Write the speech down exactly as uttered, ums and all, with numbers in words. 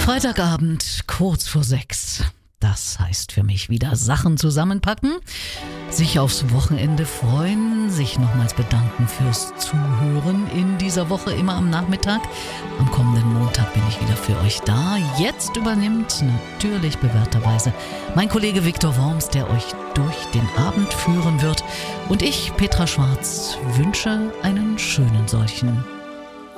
Freitagabend, kurz vor sechs. Das heißt für mich wieder Sachen zusammenpacken, sich aufs Wochenende freuen, sich nochmals bedanken fürs Zuhören in dieser Woche, immer am Nachmittag. Am kommenden Montag bin ich wieder für euch da. Jetzt übernimmt natürlich bewährterweise mein Kollege Viktor Worms, der euch durch den Abend führen wird. Und ich, Petra Schwarz, wünsche einen schönen solchen.